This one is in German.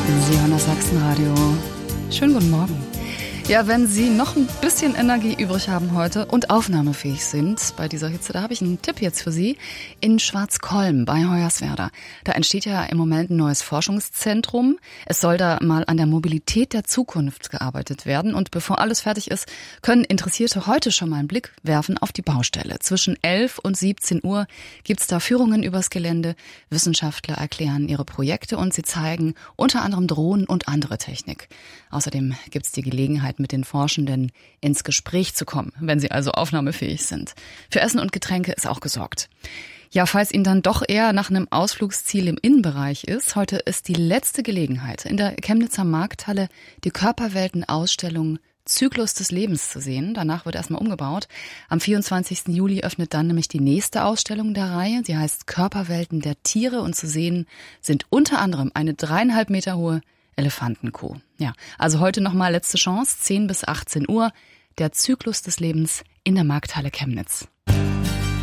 Sie hören das Sachsenradio. Schönen guten Morgen. Ja, wenn Sie noch ein bisschen Energie übrig haben heute und aufnahmefähig sind bei dieser Hitze, da habe ich einen Tipp jetzt für Sie. In Schwarzkollm bei Hoyerswerda. Da entsteht ja im Moment ein neues Forschungszentrum. Es soll da mal an der Mobilität der Zukunft gearbeitet werden. Und bevor alles fertig ist, können Interessierte heute schon mal einen Blick werfen auf die Baustelle. Zwischen 11 und 17 Uhr gibt's da Führungen übers Gelände. Wissenschaftler erklären ihre Projekte und sie zeigen unter anderem Drohnen und andere Technik. Außerdem gibt's die Gelegenheit, mit den Forschenden ins Gespräch zu kommen, wenn sie also aufnahmefähig sind. Für Essen und Getränke ist auch gesorgt. Ja, falls Ihnen dann doch eher nach einem Ausflugsziel im Innenbereich ist, heute ist die letzte Gelegenheit, in der Chemnitzer Markthalle die Körperwelten-Ausstellung Zyklus des Lebens zu sehen. Danach wird erstmal umgebaut. Am 24. Juli öffnet dann nämlich die nächste Ausstellung der Reihe. Sie heißt Körperwelten der Tiere und zu sehen sind unter anderem eine 3,5 Meter hohe Elefantenkuh. Ja, also heute nochmal letzte Chance, 10 bis 18 Uhr, der Zyklus des Lebens in der Markthalle Chemnitz.